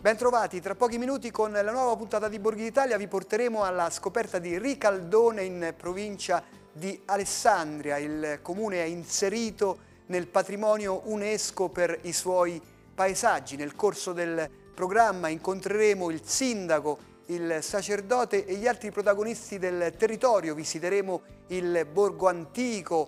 Bentrovati, tra pochi minuti con la nuova puntata di Borghi d'Italia vi porteremo alla scoperta di Ricaldone in provincia di Alessandria. Il comune è inserito nel patrimonio UNESCO per i suoi paesaggi. Nel corso del programma incontreremo il sindaco, il sacerdote e gli altri protagonisti del territorio. Visiteremo il borgo antico,